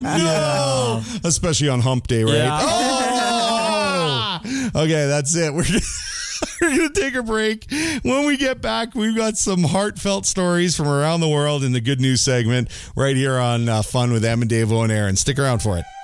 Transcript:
No! Especially on hump day, right? Yeah. Oh! Okay, that's it. We're going to take a break. When we get back, we've got some heartfelt stories from around the world in the good news segment right here on Fun with Em and Dave and Aaron. Stick around for it.